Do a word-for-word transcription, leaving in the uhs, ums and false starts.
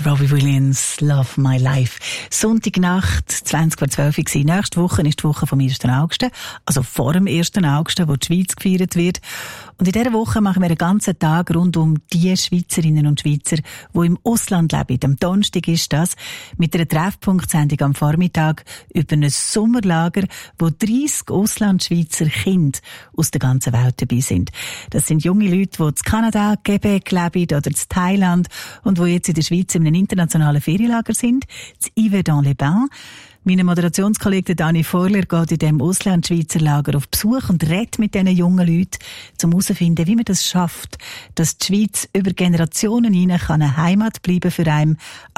Robbie Williams, Love My Life. Sonntagnacht, zwanzig vor zwölf Uhr. Nächste Woche ist die Woche vom ersten August. Also vor dem ersten August, wo die Schweiz gefeiert wird. Und in dieser Woche machen wir einen ganzen Tag rund um die Schweizerinnen und Schweizer, die im Ausland leben. Am Donnerstag ist das, mit einer Treffpunktsendung am Vormittag über ein Sommerlager, wo dreissig Auslandschweizer Kinder aus der ganzen Welt dabei sind. Das sind junge Leute, die in Kanada, Quebec leben oder in Thailand und die jetzt in der Schweiz in einem internationalen Ferienlager sind, in Yverdon-les-Bains. Mein Moderationskollege Dani Vorler geht in diesem Auslandschweizer Lager auf Besuch und redet mit diesen jungen Leuten, um herauszufinden, wie man das schafft, dass die Schweiz über Generationen hinein eine Heimat bleiben für einen